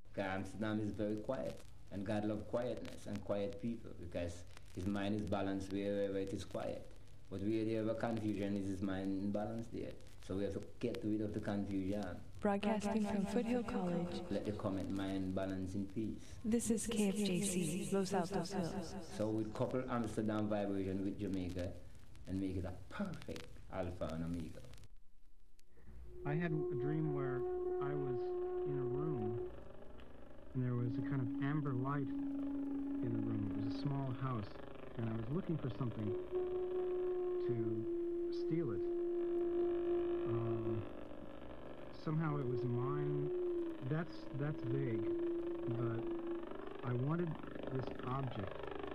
Amsterdam is very quiet, and God loves quietness and quiet people because his mind is balanced wherever it is quiet. But where there is confusion is his mind balanced there. So we have to get rid of the confusion. Broadcasting from Foothill College. Let the comment mind balance in peace. This is KFJC, Los Altos Hills. So we couple Amsterdam vibration with Jamaica and make it a perfect alpha and omega. I had a dream where I was in a room and there was a kind of amber light in the room. It was a small house and I was looking for something to steal it. Somehow it was mine. That's vague, but I wanted this object,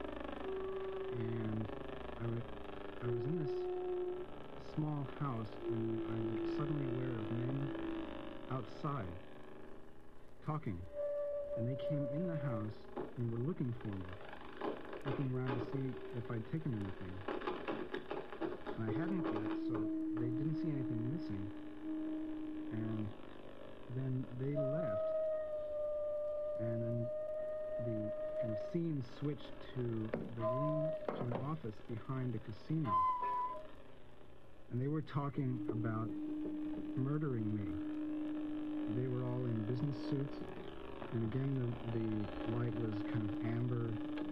and I was in this small house, and I was suddenly aware of men outside talking, and they came in the house and were looking for me, looking around to see if I'd taken anything. And I hadn't yet, so they didn't see anything missing. And then they left, and then the kind of scene switched to the room, to an office behind a casino. And they were talking about murdering me. They were all in business suits, and again the light was kind of amber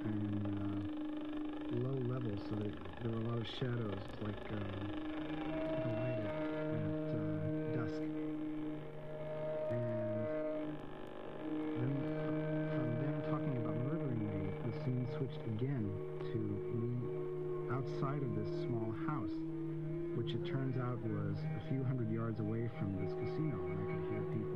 and low level, so that there were a lot of shadows, like the light at dusk. Switched again to me outside of this small house, which it turns out was a few hundred yards away from this casino, and I could hear people